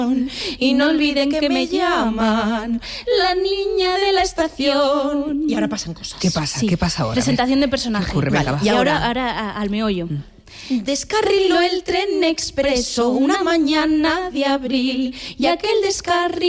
Y no olviden que me llaman la niña de la estación. Y ahora pasan cosas. ¿Qué pasa? Sí. ¿Qué pasa ahora? Presentación de personaje. ¿Qué ocurre? Venga, va. Y ahora al meollo. Descarriló el tren expreso una mañana de abril, y aquel descarril